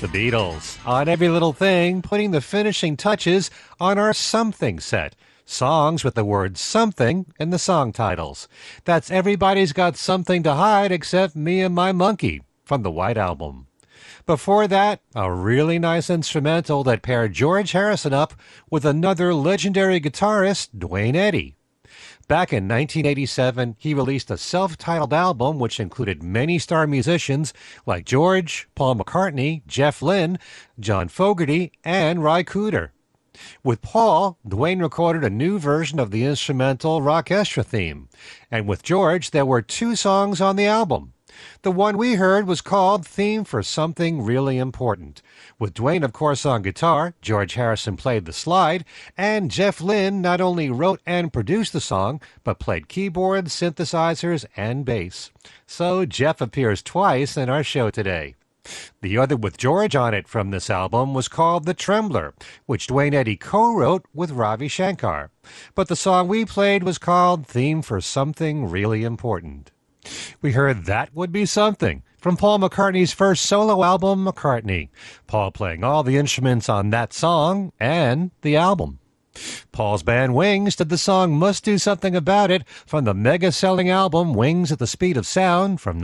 The Beatles, on Every Little Thing, putting the finishing touches on our Something set. Songs with the word something in the song titles. That's Everybody's Got Something to Hide Except Me and My Monkey from the White Album. Before that, a really nice instrumental that paired George Harrison up with another legendary guitarist, Duane Eddy. Back in 1987, he released a self-titled album which included many star musicians like George, Paul McCartney, Jeff Lynne, John Fogerty, and Ry Cooder. With Paul, Duane recorded a new version of the instrumental Rockestra theme, and with George, there were 2 songs on the album. The one we heard was called Theme for Something Really Important. With Duane, of course, on guitar, George Harrison played the slide, and Jeff Lynne not only wrote and produced the song, but played keyboards, synthesizers, and bass. So Jeff appears twice in our show today. The other with George on it from this album was called The Trembler, which Duane Eddy co-wrote with Ravi Shankar. But the song we played was called Theme for Something Really Important. We heard That Would Be Something from Paul McCartney's first solo album, McCartney. Paul playing all the instruments on that song and the album. Paul's band Wings did the song Must Do Something About It from the mega-selling album Wings at the Speed of Sound from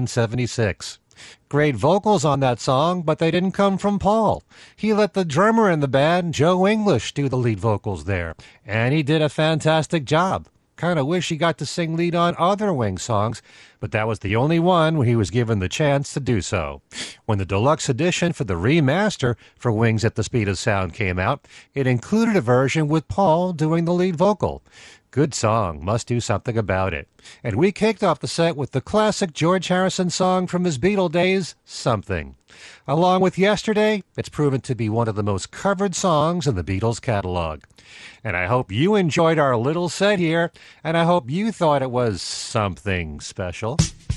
1976. Great vocals on that song, but they didn't come from Paul. He let the drummer in the band, Joe English, do the lead vocals there, and he did a fantastic job. Kind of wish he got to sing lead on other Wings songs, but that was the only one where he was given the chance to do so. When the deluxe edition for the remaster for Wings at the Speed of Sound came out, it included a version with Paul doing the lead vocal. Good song, Must Do Something About It. And we kicked off the set with the classic George Harrison song from his Beatle days, Something. Along with Yesterday, it's proven to be one of the most covered songs in the Beatles catalog. And I hope you enjoyed our little set here, and I hope you thought it was something special.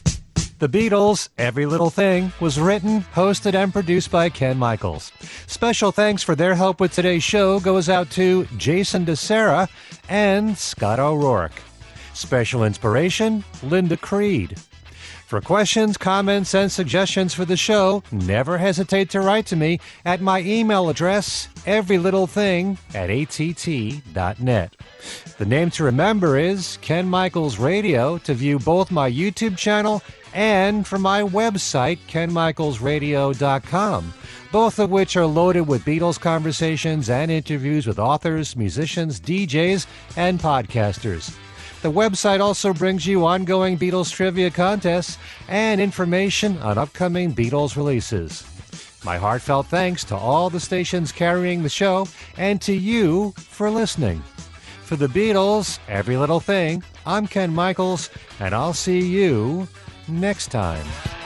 The Beatles' Every Little Thing was written, hosted, and produced by Ken Michaels. Special thanks for their help with today's show goes out to Jason DeSera and Scott O'Rourke. Special inspiration, Linda Creed. For questions, comments, and suggestions for the show, never hesitate to write to me at my email address, everylittlething@att.net. The name to remember is Ken Michaels Radio to view both my YouTube channel and from my website, kenmichaelsradio.com, both of which are loaded with Beatles conversations and interviews with authors, musicians, DJs, and podcasters. The website also brings you ongoing Beatles trivia contests and information on upcoming Beatles releases. My heartfelt thanks to all the stations carrying the show and to you for listening. For the Beatles, Every Little Thing, I'm Ken Michaels, and I'll see you next time.